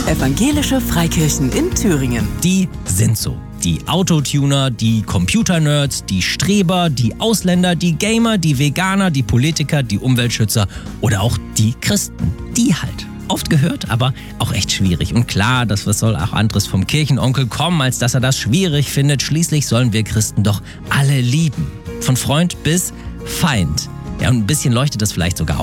Evangelische Freikirchen in Thüringen. Die sind so. Die Autotuner, die Computernerds, die Streber, die Ausländer, die Gamer, die Veganer, die Politiker, die Umweltschützer oder auch die Christen. Die halt. Oft gehört, aber auch echt schwierig. Und klar, was soll auch anderes vom Kirchenonkel kommen, als dass er das schwierig findet. Schließlich sollen wir Christen doch alle lieben. Von Freund bis Feind. Ja, und ein bisschen leuchtet das vielleicht sogar